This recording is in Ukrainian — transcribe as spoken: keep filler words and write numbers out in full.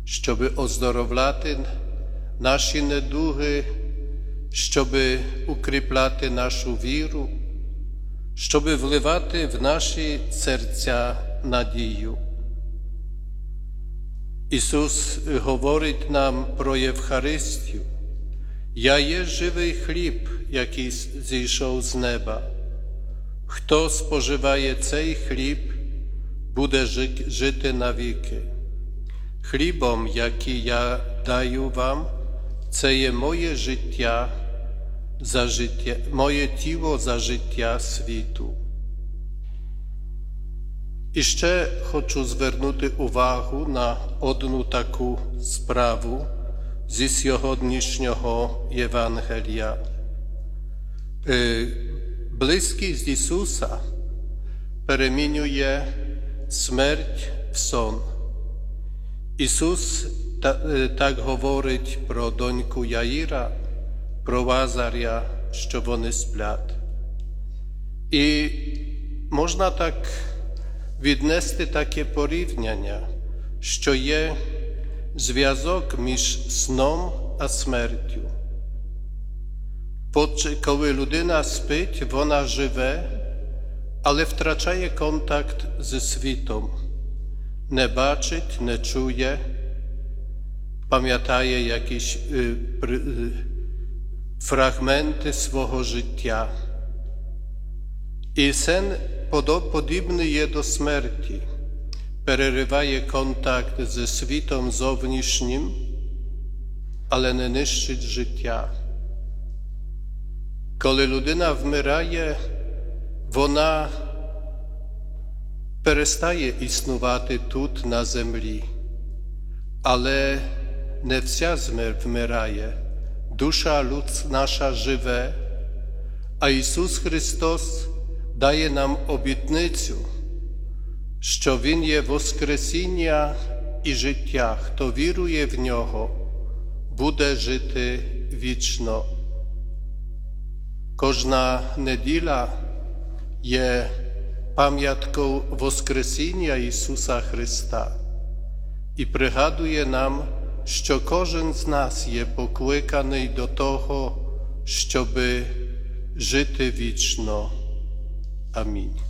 щоби оздоровляти наші недуги, щоби укріпляти нашу віру, щоби вливати в наші серця надію. Ісус говорить нам про Євхаристію. «Я є живий хліб, який зійшов з неба. Хто споживає цей хліб, буде жити навіки. Хлібом, який я даю вам, це є моє життя, за життя, моє тіло за життя світу». І ще хочу звернути увагу на одну таку справу зі сьогоднішнього Євангелія. Близькість Ісуса перемінює смерть в сон. Ісус так говорить про доньку Яїра, про Лазаря, що вони сплять. І можна так віднести таке порівняння, що є зв'язок між сном а смертю. Коли людина спить, вона живе, але втрачає контакт зі світом. Не бачить, не чує, пам'ятає якісь фрагменти свого життя. І сен подібний є до смерті, перериває контакт зі світом зовнішнім, але не нищить життя. Коли людина вмирає, вона перестає існувати тут, на землі. Але не вся вмирає. Душа наша живе, а Ісус Христос дає нам обітницю, що Він є воскресіння і життя. Хто вірує в Нього, буде жити вічно. Кожна неділя є пам'яткою воскресіння Ісуса Христа і пригадує нам, що кожен з нас є покликаний до того, щоби жити вічно. Амінь.